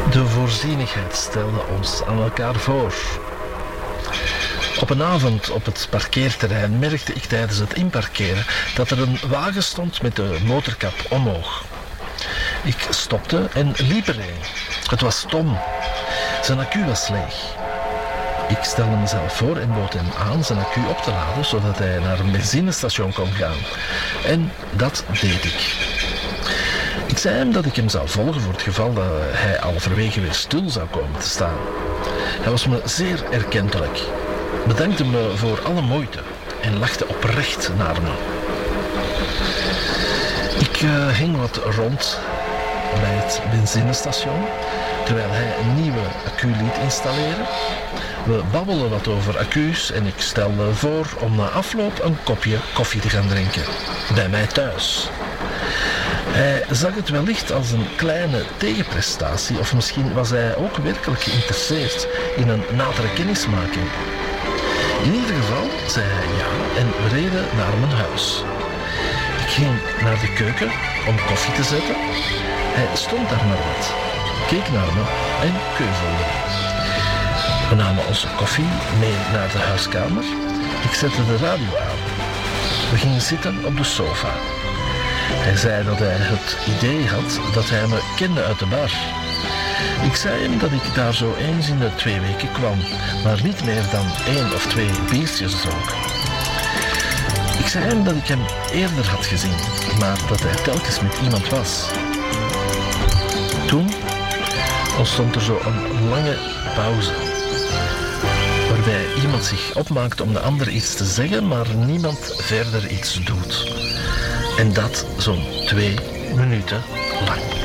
De voorzienigheid stelde ons aan elkaar voor. Op een avond op het parkeerterrein merkte ik tijdens het inparkeren dat er een wagen stond met de motorkap omhoog. Ik stopte en liep erheen. Het was Tom. Zijn accu was leeg. Ik stelde mezelf voor en bood hem aan zijn accu op te laden, zodat hij naar een benzinestation kon gaan. En dat deed ik. Ik zei hem dat ik hem zou volgen voor het geval dat hij halverwege weer stil zou komen te staan. Hij was me zeer erkentelijk, bedankte me voor alle moeite en lachte oprecht naar me. Ik ging wat rond bij het benzinestation, terwijl hij een nieuwe accu liet installeren. We babbelden wat over accu's en ik stelde voor om na afloop een kopje koffie te gaan drinken. Bij mij thuis. Hij zag het wellicht als een kleine tegenprestatie, of misschien was hij ook werkelijk geïnteresseerd in een nadere kennismaking. In ieder geval zei hij ja en we reden naar mijn huis. Ik ging naar de keuken om koffie te zetten. Hij stond daar maar wat, keek naar me en keuvelde. We namen onze koffie mee naar de huiskamer. Ik zette de radio aan. We gingen zitten op de sofa. Hij zei dat hij het idee had dat hij me kende uit de bar. Ik zei hem dat ik daar zo eens in de 2 weken kwam, maar niet meer dan 1 of 2 biertjes dronk. Ik zei hem dat ik hem eerder had gezien, maar dat hij telkens met iemand was. Toen ontstond er zo een lange pauze, waarbij iemand zich opmaakt om de ander iets te zeggen, maar niemand verder iets doet. En dat zo'n 2 minuten lang.